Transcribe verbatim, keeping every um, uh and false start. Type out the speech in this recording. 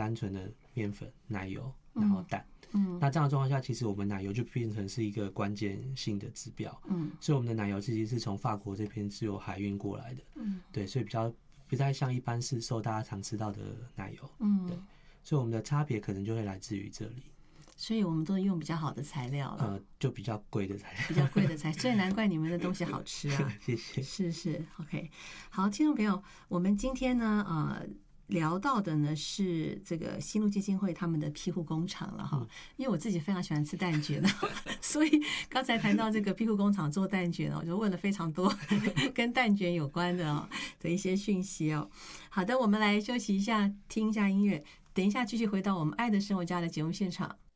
单纯的面粉、奶油，然后蛋。 嗯， 那这样的状况下，其实我们奶油就变成是一个关键性的指标。嗯，所以我们的奶油其实是从法国这边是有海运过来的。嗯，对，所以比较不太像一般市售大家常吃到的奶油。嗯，对，所以我们的差别可能就会来自于这里。 所以我们都用比较好的材料了， 呃，就比较贵的材料， 比较贵的材料，所以难怪你们的东西好吃啊！ 谢谢， 是是 ，OK， 好，听众朋友，我们今天呢，呃。聊到的呢是这个新路基金会他们的庇护工厂了哈，因为我自己非常喜欢吃蛋卷，所以刚才谈到这个庇护工厂做蛋卷，我就问了非常多跟蛋卷有关的哦的一些讯息哦。好的，我们来休息一下，听一下音乐，等一下继续回到我们爱的生活家的节目现场。